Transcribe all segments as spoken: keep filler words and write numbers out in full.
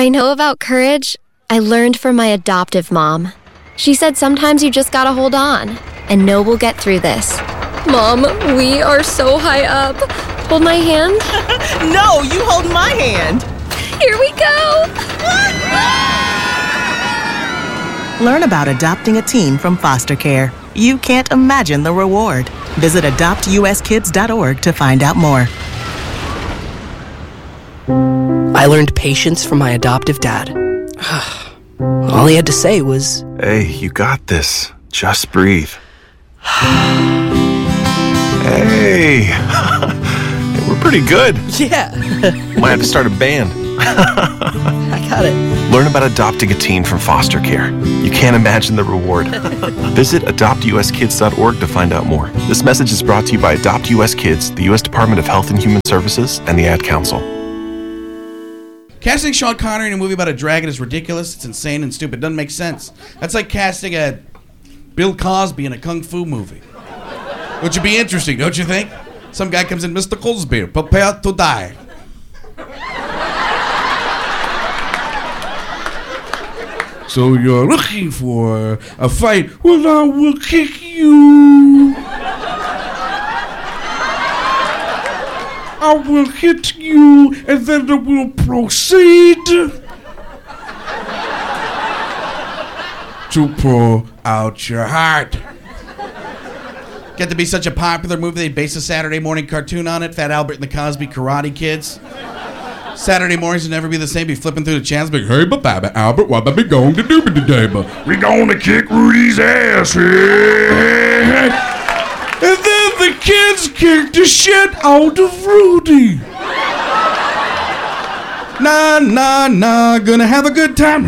I know about courage, I learned from my adoptive mom. She said sometimes you just gotta hold on, and know we'll get through this. Mom, we are so high up. Hold my hand. No, you hold my hand. Here we go. Learn about adopting a teen from foster care. You can't imagine the reward. Visit adopt u s kids dot org to find out more. I learned patience from my adoptive dad. All he had to say was, "Hey, you got this. Just breathe." Hey, we're pretty good. yeah. Might have to start a band. I got it. Learn about adopting a teen from foster care. You can't imagine the reward. Visit adopt u s kids dot org to find out more. This message is brought to you by Adopt U S Kids, the U S Department of Health and Human Services, and the Ad Council. Casting Sean Connery in a movie about a dragon is ridiculous. It's insane and stupid. It doesn't make sense. That's like casting a Bill Cosby in a kung fu movie. Which would be interesting, don't you think? Some guy comes in, Mister Cosby, prepare to die. So you're looking for a fight? Well, I will kick you. I will hit you, and then I will proceed to pull out your heart. Get to be such a popular movie, they based a Saturday morning cartoon on it. Fat Albert and the Cosby Karate Kids. Saturday mornings will never be the same. Be flipping through the channels, be like, "Hey, but Baba Albert, what are we going to do today? But we gonna kick Rudy's ass." And then the kids kicked the shit out of Rudy. Nah, nah, nah, gonna have a good time.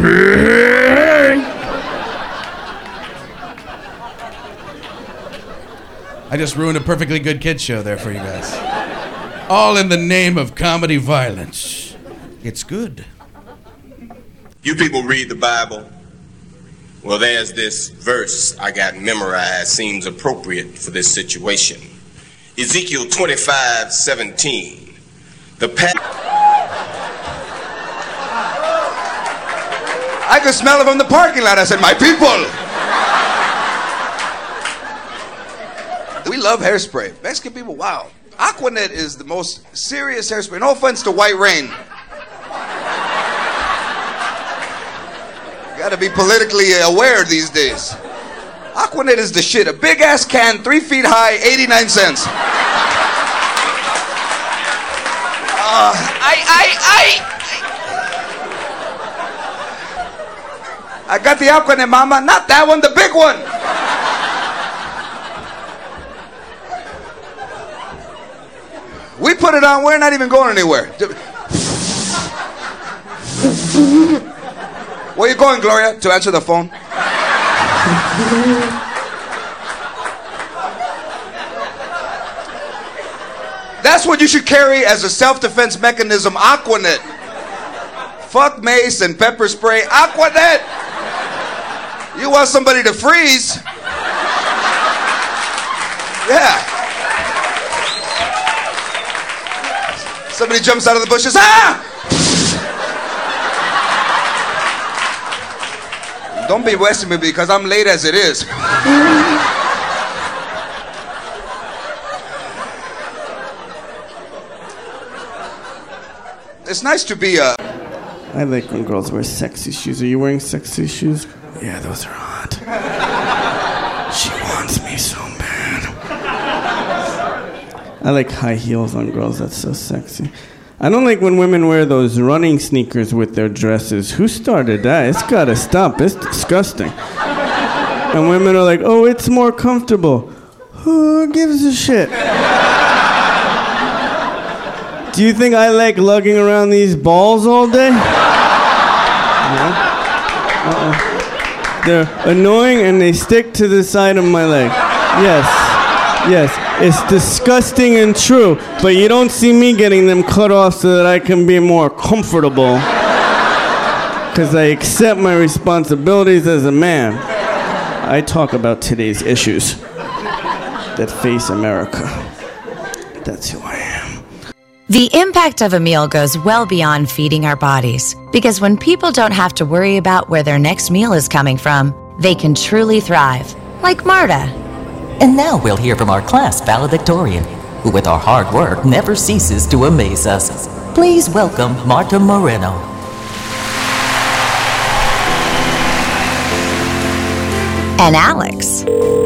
I just ruined a perfectly good kids show there for you guys. All in the name of comedy violence. It's good. You people read the Bible? Well, there's this verse I got memorized, seems appropriate for this situation. Ezekiel twenty-five seventeen. The pa- I could smell it from the parking lot. I said, "My people." We love hairspray. Mexican people, wow. Aquanet is the most serious hairspray. No offense to White Rain. You gotta be politically aware these days. Aquanet is the shit. A big ass can, three feet high, eighty-nine cents. Uh, I, I, I. I got the Aquanet, mama. Not that one, the big one. We put it on, we're not even going anywhere. Where you going, Gloria? To answer the phone? That's what you should carry as a self-defense mechanism, Aquanet. Fuck mace and pepper spray, Aquanet! You want somebody to freeze? Yeah. Somebody jumps out of the bushes. Ah! Don't be wasting me because I'm late as it is. It's nice to be a... I like when girls wear sexy shoes. Are you wearing sexy shoes? Yeah, those are hot. She wants me so bad. I like high heels on girls. That's so sexy. I don't like when women wear those running sneakers with their dresses. Who started that? It's gotta stop. It's disgusting. And women are like, oh, it's more comfortable. Who gives a shit? Do you think I like lugging around these balls all day? No. Uh-uh. They're annoying and they stick to the side of my leg. Yes. Yes. It's disgusting and true, but you don't see me getting them cut off so that I can be more comfortable. Because I accept my responsibilities as a man. I talk about today's issues that face America. That's who I am. The impact of a meal goes well beyond feeding our bodies, because when people don't have to worry about where their next meal is coming from, they can truly thrive, like Marta. And now we'll hear from our class valedictorian, who with our hard work never ceases to amaze us. Please welcome Marta Moreno. And Alex.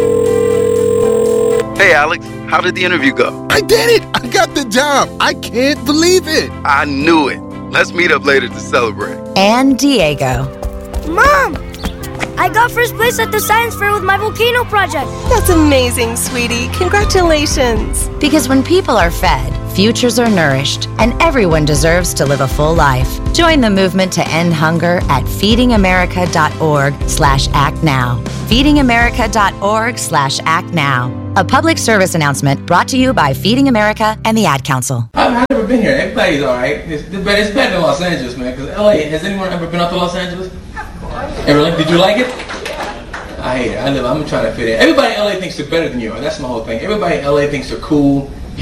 Hey Alex, how did the interview go? I did it! I got the job! I can't believe it! I knew it. Let's meet up later to celebrate. And Diego. Mom! I got first place at the science fair with my volcano project. That's amazing, sweetie. Congratulations. Because when people are fed, futures are nourished, and everyone deserves to live a full life. Join the movement to end hunger at feedingamerica.org slash act now. feedingamerica.org slash act now. A public service announcement brought to you by Feeding America and the Ad Council. I've, I've never been here. Everybody's all right. It's, it's better than Los Angeles, man. Because L A, has anyone ever been out to Los Angeles? Ever? Did you like it? I hate it. I live. I'm trying to fit in. Everybody in L A thinks they're better than you. That's my whole thing. Everybody in L A thinks they're cool.